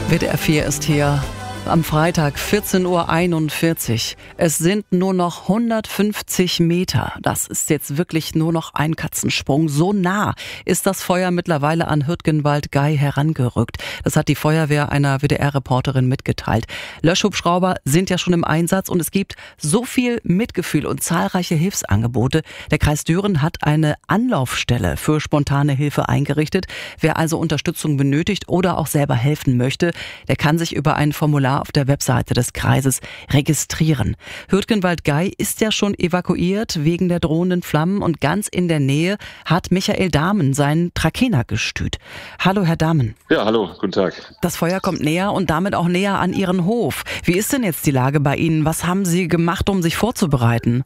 WDR 4 ist hier am Freitag 14:41 Uhr. Es sind nur noch 150 Meter. Das ist jetzt wirklich nur noch ein Katzensprung. So nah ist das Feuer mittlerweile an Hürtgenwald-Gey herangerückt. Das hat die Feuerwehr einer WDR-Reporterin mitgeteilt. Löschhubschrauber sind ja schon im Einsatz und es gibt so viel Mitgefühl und zahlreiche Hilfsangebote. Der Kreis Düren hat eine Anlaufstelle für spontane Hilfe eingerichtet. Wer also Unterstützung benötigt oder auch selber helfen möchte, der kann sich über ein Formular auf der Webseite des Kreises registrieren. Hürtgenwald-Gey ist ja schon evakuiert wegen der drohenden Flammen und ganz in der Nähe hat Michael Dahmen sein Trakehnergestüt. Hallo Herr Dahmen. Ja, hallo, guten Tag. Das Feuer kommt näher und damit auch näher an Ihren Hof. Wie ist denn jetzt die Lage bei Ihnen? Was haben Sie gemacht, um sich vorzubereiten?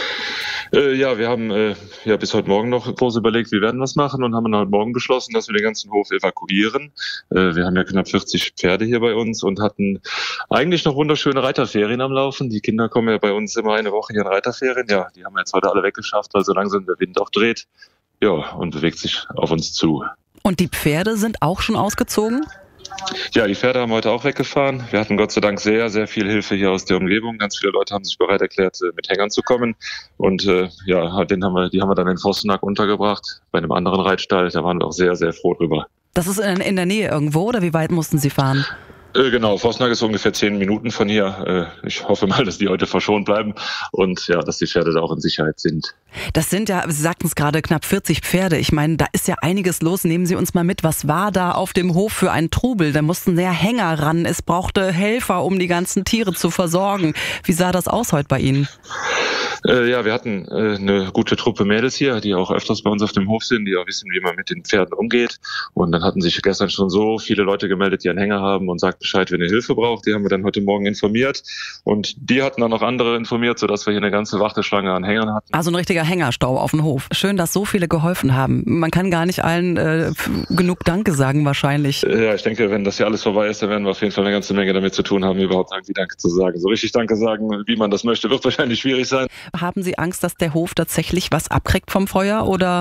Wir haben bis heute Morgen noch groß überlegt, wir werden was machen und haben dann heute Morgen beschlossen, dass wir den ganzen Hof evakuieren. Wir haben ja knapp 40 Pferde hier bei uns und hatten eigentlich noch wunderschöne Reiterferien am Laufen. Die Kinder kommen ja bei uns immer eine Woche hier in Reiterferien. Ja, die haben wir jetzt heute alle weggeschafft, weil so langsam der Wind auch dreht. Ja, und bewegt sich auf uns zu. Und die Pferde sind auch schon ausgezogen? Ja, die Pferde haben wir heute auch weggefahren. Wir hatten Gott sei Dank sehr, sehr viel Hilfe hier aus der Umgebung. Ganz viele Leute haben sich bereit erklärt, mit Hängern zu kommen. Und die haben wir dann in Vossenack untergebracht, bei einem anderen Reitstall. Da waren wir auch sehr, sehr froh drüber. Das ist in der Nähe irgendwo oder wie weit mussten Sie fahren? Genau, Vossenack ist ungefähr 10 Minuten von hier. Ich hoffe mal, dass die heute verschont bleiben und ja, dass die Pferde da auch in Sicherheit sind. Das sind ja, Sie sagten es gerade, knapp 40 Pferde. Ich meine, da ist ja einiges los. Nehmen Sie uns mal mit, was war da auf dem Hof für ein Trubel? Da mussten sehr Hänger ran. Es brauchte Helfer, um die ganzen Tiere zu versorgen. Wie sah das aus heute bei Ihnen? Wir hatten eine gute Truppe Mädels hier, die auch öfters bei uns auf dem Hof sind, die auch wissen, wie man mit den Pferden umgeht. Und dann hatten sich gestern schon so viele Leute gemeldet, die einen Hänger haben und sagt Bescheid, wenn ihr Hilfe braucht. Die haben wir dann heute Morgen informiert. Und die hatten dann noch andere informiert, sodass wir hier eine ganze Warteschlange an Hängern hatten. Also ein richtiger Hängerstau auf dem Hof. Schön, dass so viele geholfen haben. Man kann gar nicht allen genug Danke sagen wahrscheinlich. Ja, ich denke, wenn das hier alles vorbei ist, dann werden wir auf jeden Fall eine ganze Menge damit zu tun haben, überhaupt irgendwie Danke zu sagen. So richtig Danke sagen, wie man das möchte, wird wahrscheinlich schwierig sein. Haben Sie Angst, dass der Hof tatsächlich was abkriegt vom Feuer oder?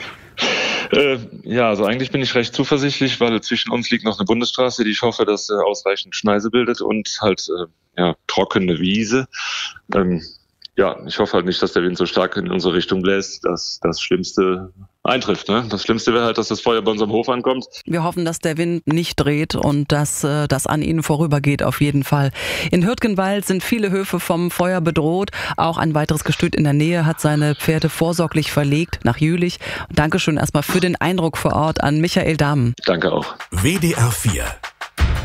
Also eigentlich bin ich recht zuversichtlich, weil zwischen uns liegt noch eine Bundesstraße, die ich hoffe, dass ausreichend Schneise bildet und halt trockene Wiese. Ich hoffe halt nicht, dass der Wind so stark in unsere Richtung bläst, dass das Schlimmste eintrifft. Ne? Das Schlimmste wäre halt, dass das Feuer bei unserem Hof ankommt. Wir hoffen, dass der Wind nicht dreht und dass das an Ihnen vorübergeht auf jeden Fall. In Hürtgenwald sind viele Höfe vom Feuer bedroht. Auch ein weiteres Gestüt in der Nähe hat seine Pferde vorsorglich verlegt nach Jülich. Dankeschön erstmal für den Eindruck vor Ort an Michael Dahmen. Danke auch. WDR 4